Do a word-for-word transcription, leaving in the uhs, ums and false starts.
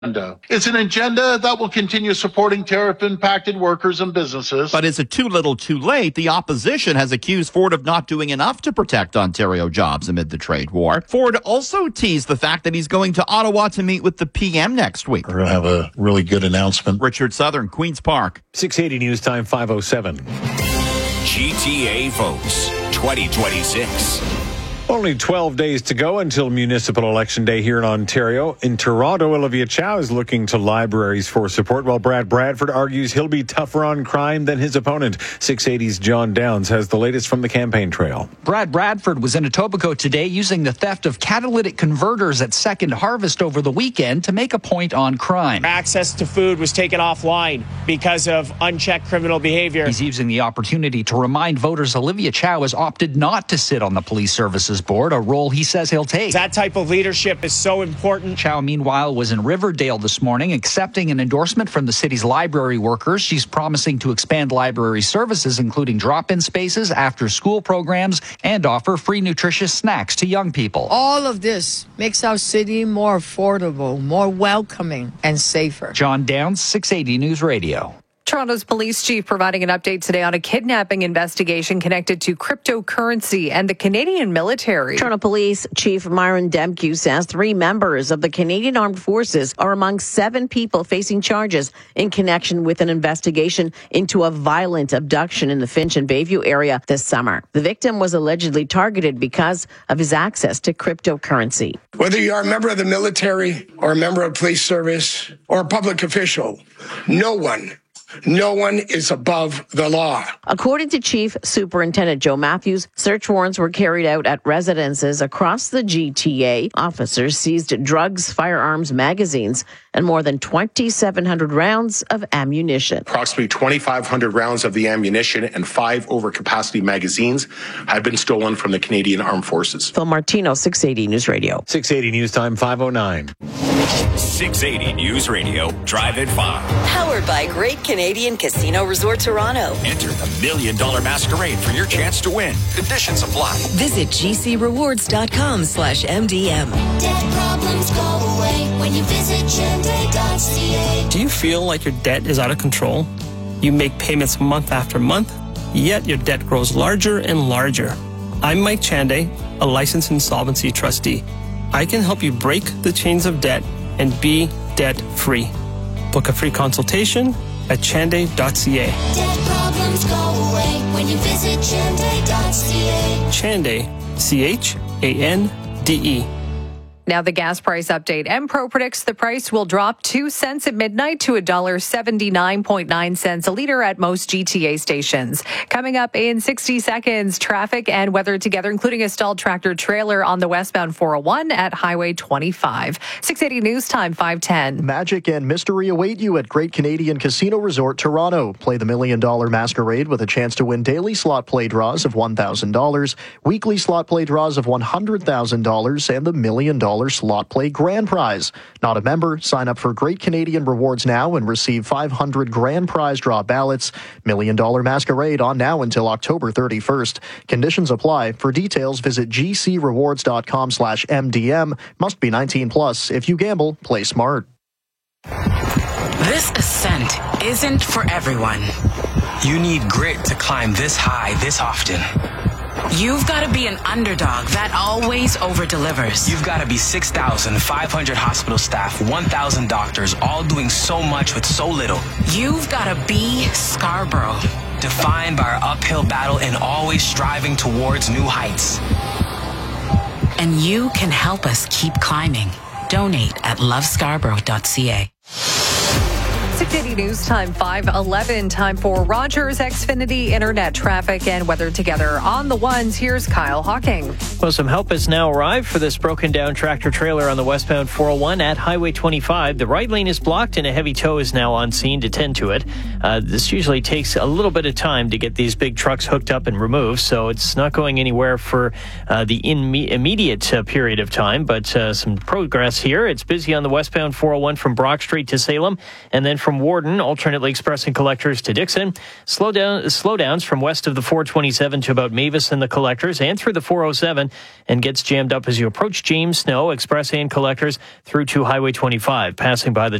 It's an agenda that will continue supporting tariff-impacted workers and businesses. But is it too little too late? The opposition has accused Ford of not doing enough to protect Ontario jobs amid the trade war. Ford also teased the fact that he's going to Ottawa to meet with the P M next week. We're going to have a really good announcement. Richard Southern, Queen's Park. six eighty News Time, five oh seven. G T A votes twenty twenty-six. Only twelve days to go until municipal election day here in Ontario. In Toronto, Olivia Chow is looking to libraries for support, while Brad Bradford argues he'll be tougher on crime than his opponent. six eighty's John Downs has the latest from the campaign trail. Brad Bradford was in Etobicoke today using the theft of catalytic converters at Second Harvest over the weekend to make a point on crime. Access to food was taken offline because of unchecked criminal behavior. He's using the opportunity to remind voters Olivia Chow has opted not to sit on the police services board, a role he says he'll take. That type of leadership is so important. Chow, meanwhile, was in Riverdale this morning accepting an endorsement from the city's library workers. She's promising to expand library services, including drop-in spaces, after-school programs, and offer free nutritious snacks to young people. All of this makes our city more affordable, more welcoming, and safer. John Downs, six eighty News Radio. Toronto's police chief providing an update today on a kidnapping investigation connected to cryptocurrency and the Canadian military. Toronto Police Chief Myron Demke says three members of the Canadian Armed Forces are among seven people facing charges in connection with an investigation into a violent abduction in the Finch and Bayview area this summer. The victim was allegedly targeted because of his access to cryptocurrency. Whether you are a member of the military or a member of police service or a public official, no one No one is above the law. According to Chief Superintendent Joe Matthews, search warrants were carried out at residences across the G T A. Officers seized drugs, firearms, magazines, and more than twenty-seven hundred rounds of ammunition. Approximately twenty-five hundred rounds of the ammunition and five overcapacity magazines have been stolen from the Canadian Armed Forces. Phil Martino, six eighty News Radio. six eighty News Time, five oh nine. six eighty News Radio, Drive It Far. Powered by Great Canadian Casino Resort Toronto. Enter the Million Dollar Masquerade for your chance to win. Conditions apply. Visit gcrewards.com slash MDM. Debt problems go away when you visit Chende dot C A. Do you feel like your debt is out of control? You make payments month after month, yet your debt grows larger and larger. I'm Mike Chande, a licensed insolvency trustee. I can help you break the chains of debt and be debt-free. Book a free consultation at chande dot C A. Debt problems go away when you visit Chende dot C A. Chande, C H A N D E. Now the gas price update. Empro predicts the price will drop two cents at midnight to one dollar seventy-nine point nine cents a liter at most G T A stations. Coming up in sixty seconds, traffic and weather together, including a stalled tractor trailer on the westbound four oh one at Highway twenty-five. six eighty News Time, five ten. Magic and mystery await you at Great Canadian Casino Resort Toronto. Play the Million Dollar Masquerade with a chance to win daily slot play draws of one thousand dollars, weekly slot play draws of one hundred thousand dollars, and the Million Dollar Slot Play Grand Prize. Not a member? Sign up for Great Canadian Rewards now and receive five hundred Grand Prize draw ballots. Million Dollar Masquerade on now until October thirty-first. Conditions apply. For details, visit gcrewards.com slash MDM. Must be nineteen plus. If you gamble, play smart. This ascent isn't for everyone. You need grit to climb this high this often. You've got to be an underdog that always over-delivers. You've got to be six thousand five hundred hospital staff, one thousand doctors, all doing so much with so little. You've got to be Scarborough, defined by our uphill battle and always striving towards new heights. And you can help us keep climbing. Donate at love scarborough dot C A. six eighty News Time, five eleven. Time for Rogers Xfinity Internet traffic and weather together. On the ones, here's Kyle Hawking. Well, some help has now arrived for this broken down tractor trailer on the westbound four oh one at Highway twenty-five. The right lane is blocked and a heavy tow is now on scene to tend to it. Uh, this usually takes a little bit of time to get these big trucks hooked up and removed, so it's not going anywhere for uh, the in- immediate uh, period of time, but uh, some progress here. It's busy on the westbound four oh one from Brock Street to Salem, and then from from Warden, alternately expressing collectors to Dixon. Slow down, slowdowns from west of the four twenty-seven to about Mavis and the collectors and through the four oh seven, and gets jammed up as you approach James Snow, express and collectors through to Highway twenty-five, passing by the